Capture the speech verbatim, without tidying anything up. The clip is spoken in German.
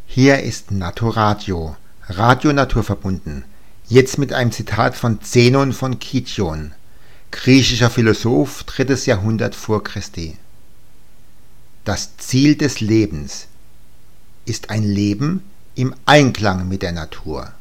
Hier ist Naturadio, Radio naturverbunden. Jetzt mit einem Zitat von Zenon von Kition, griechischer Philosoph, drittes Jahrhundert vor Christi. Das Ziel des Lebens ist ein Leben im Einklang mit der Natur.